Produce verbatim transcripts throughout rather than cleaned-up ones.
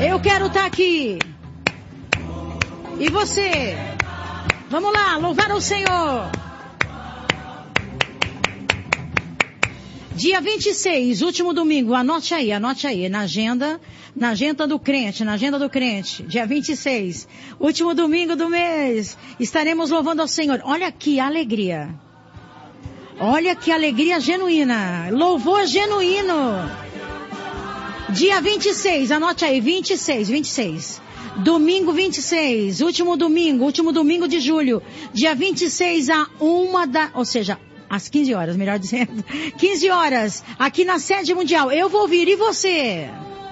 Eu quero estar aqui. E você? Vamos lá, louvar o Senhor. Dia vinte e seis, último domingo, anote aí, anote aí, na agenda, na agenda do crente, na agenda do crente, dia vinte e seis, último domingo do mês, estaremos louvando ao Senhor. Olha que alegria, olha que alegria genuína, louvor genuíno. Dia vinte e seis, anote aí, vinte e seis, vinte e seis, domingo vinte e seis, último domingo, último domingo de julho, dia vinte e seis a uma da, ou seja, às quinze horas, melhor dizendo. quinze horas, aqui na sede mundial. Eu vou ouvir, e você?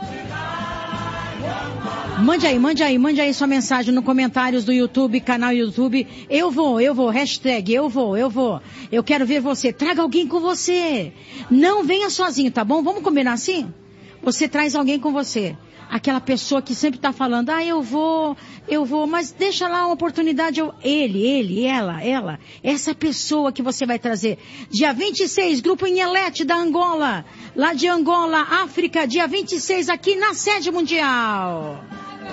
Mande aí, mande aí, mande aí sua mensagem no comentários do YouTube, canal YouTube. Eu vou, eu vou, hashtag, eu vou, eu vou. Eu quero ver você. Traga alguém com você. Não venha sozinho, tá bom? Vamos combinar assim? Você traz alguém com você. Aquela pessoa que sempre está falando, ah, eu vou, eu vou, mas deixa lá uma oportunidade, eu, ele, ele, ela, ela, essa pessoa que você vai trazer. Dia vinte e seis, Grupo Inhelete da Angola, lá de Angola, África, dia vinte e seis, aqui na sede mundial.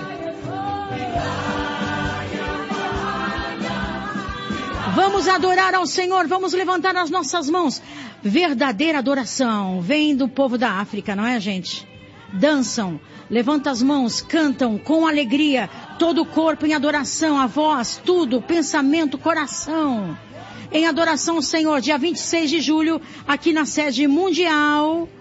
Vamos adorar ao Senhor, vamos levantar as nossas mãos. Verdadeira adoração, vem do povo da África, não é, gente? Dançam, levantam as mãos, cantam com alegria, todo o corpo em adoração, a voz, tudo, pensamento, coração, em adoração ao Senhor, dia vinte e seis de julho, aqui na sede mundial,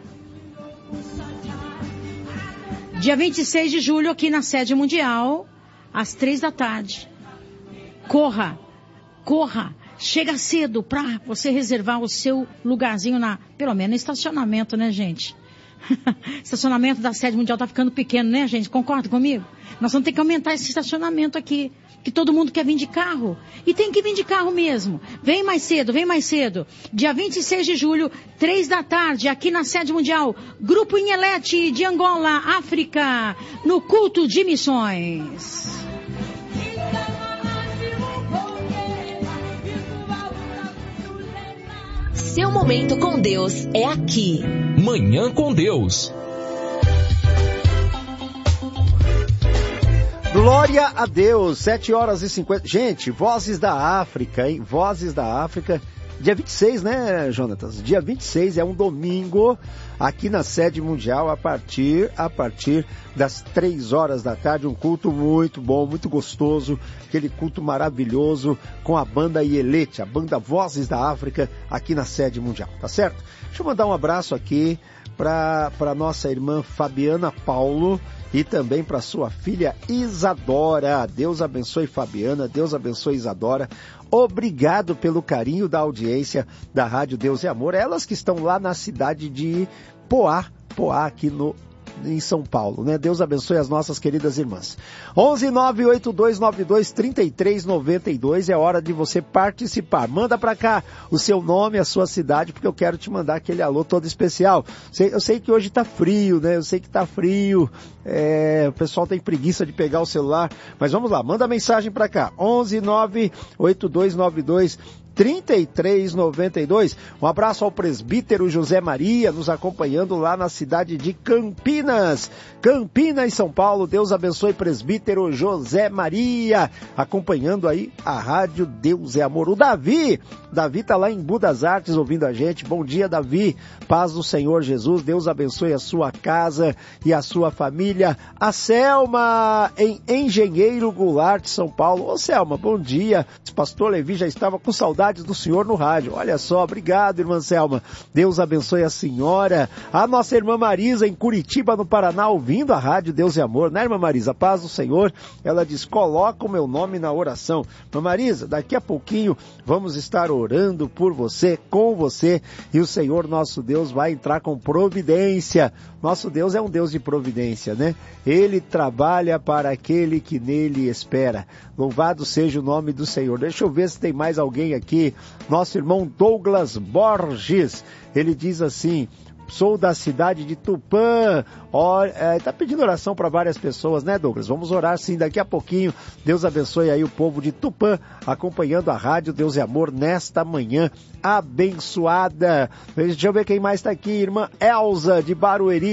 dia vinte e seis de julho, aqui na sede mundial, às três da tarde, corra, corra, chega cedo para você reservar o seu lugarzinho na, pelo menos no estacionamento, né, gente? Estacionamento da sede mundial tá ficando pequeno, né, gente? Concorda comigo? Nós vamos ter que aumentar esse estacionamento aqui, que todo mundo quer vir de carro. E tem que vir de carro mesmo. Vem mais cedo, vem mais cedo. Dia vinte e seis de julho, três da tarde, aqui na sede mundial, Grupo Inhelete de Angola, África, no culto de missões. Seu momento com Deus é aqui. Manhã com Deus. Glória a Deus, sete horas e cinquenta. Gente, Vozes da África, hein? Vozes da África. Dia vinte e seis, né, Jonatas? Dia vinte e seis é um domingo aqui na sede mundial a partir, a partir das três horas da tarde. Um culto muito bom, muito gostoso. Aquele culto maravilhoso com a banda Inhelete, a banda Vozes da África aqui na sede mundial, tá certo? Deixa eu mandar um abraço aqui para para nossa irmã Fabiana Paulo e também para sua filha Isadora. Deus abençoe Fabiana, Deus abençoe Isadora. Obrigado pelo carinho da audiência da Rádio Deus e Amor. Elas que estão lá na cidade de Poá, Poá aqui no, em São Paulo, né? Deus abençoe as nossas queridas irmãs. onze nove oito dois nove dois três três nove dois, é hora de você participar. Manda pra cá o seu nome, a sua cidade, porque eu quero te mandar aquele alô todo especial. Eu sei que hoje tá frio, né? Eu sei que tá frio, é, o pessoal tem preguiça de pegar o celular, mas vamos lá, manda mensagem pra cá. onze nove oito dois nove dois três três nove dois. Um abraço ao presbítero José Maria, nos acompanhando lá na cidade de Campinas. Campinas, São Paulo. Deus abençoe, presbítero José Maria, acompanhando aí a Rádio Deus é Amor. O Davi, Davi tá lá em Budas Artes ouvindo a gente. Bom dia, Davi. Paz do Senhor Jesus. Deus abençoe a sua casa e a sua família. A Selma, em Engenheiro Goulart, São Paulo. Ô, Selma, bom dia. O pastor Levi já estava com saudade do Senhor no rádio. Olha só, obrigado, irmã Selma. Deus abençoe a senhora. A nossa irmã Marisa, em Curitiba, no Paraná, ouvindo a Rádio Deus e Amor, né, irmã Marisa? Paz do Senhor. Ela diz, coloca o meu nome na oração. Irmã Marisa, daqui a pouquinho vamos estar orando por você, com você, e o Senhor nosso Deus vai entrar com providência. Nosso Deus é um Deus de providência, né? Ele trabalha para aquele que nele espera. Louvado seja o nome do Senhor. Deixa eu ver se tem mais alguém aqui. Nosso irmão Douglas Borges, ele diz assim, sou da cidade de Tupã. Está é, pedindo oração para várias pessoas, né, Douglas? Vamos orar sim daqui a pouquinho. Deus abençoe aí o povo de Tupã, acompanhando a Rádio Deus e Amor nesta manhã abençoada. Deixa eu ver quem mais está aqui. Irmã Elza de Barueri.